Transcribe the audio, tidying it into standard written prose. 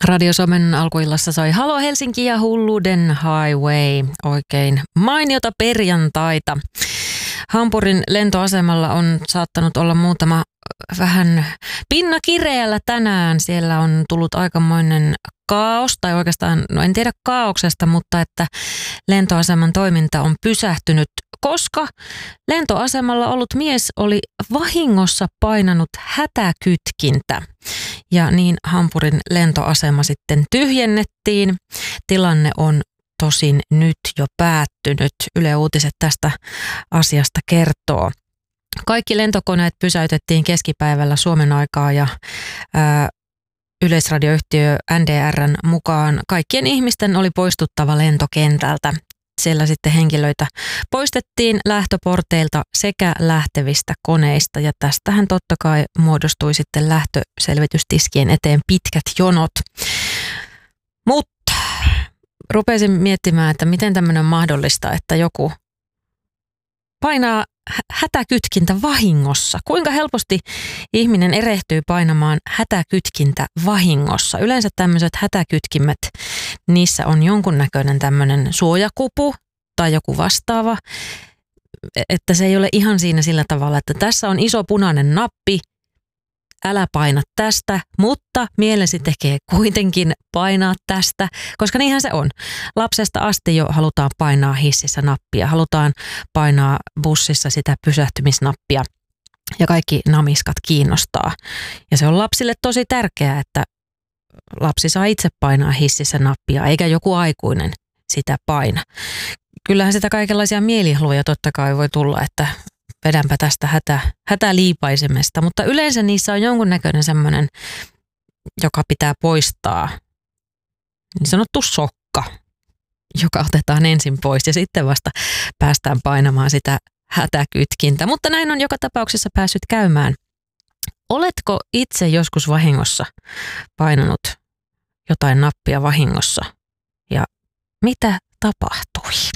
Radio Suomen alkuillassa soi Halo Helsinki ja Hulluuden Highway. Oikein mainiota perjantaita. Hampurin lentoasemalla on saattanut olla muutama vähän pinna kireällä tänään. Siellä on tullut aikamoinen kaos, tai oikeastaan, no en tiedä kaauksesta, mutta että lentoaseman toiminta on pysähtynyt, koska lentoasemalla ollut mies oli vahingossa painanut hätäkytkintä. Ja niin Hampurin lentoasema sitten tyhjennettiin. Tilanne on tosin nyt jo päättynyt. Yle Uutiset tästä asiasta kertoo. Kaikki lentokoneet pysäytettiin keskipäivällä Suomen aikaa ja yleisradioyhtiö NDR:n mukaan kaikkien ihmisten oli poistuttava lentokentältä. Siellä sitten henkilöitä poistettiin lähtöporteilta sekä lähtevistä koneista ja tästähän totta kai muodostui sitten lähtöselvitystiskien eteen pitkät jonot. Mutta rupesin miettimään, että miten tämmöinen on mahdollista, että joku painaa hätäkytkintä vahingossa. Kuinka helposti ihminen erehtyy painamaan hätäkytkintä vahingossa? Yleensä tämmöiset hätäkytkimet, niissä on jonkunnäköinen tämmöinen suojakupu tai joku vastaava, että se ei ole ihan siinä sillä tavalla, että tässä on iso punainen nappi, älä paina tästä, mutta mielesi tekee kuitenkin painaa tästä, koska niinhän se on. Lapsesta asti jo halutaan painaa hississä nappia, halutaan painaa bussissa sitä pysähtymisnappia ja kaikki namiskat kiinnostaa. Ja se on lapsille tosi tärkeää, että lapsi saa itse painaa hississä nappia, eikä joku aikuinen sitä paina. Kyllähän sitä kaikenlaisia mielihaluja totta kai voi tulla, että vedänpä tästä hätäliipaisemesta, mutta yleensä niissä on jonkunnäköinen semmoinen, joka pitää poistaa, niin sanottu sokka, joka otetaan ensin pois ja sitten vasta päästään painamaan sitä hätäkytkintä. Mutta näin on joka tapauksessa päässyt käymään. Oletko itse joskus vahingossa painanut jotain nappia vahingossa ja mitä tapahtui?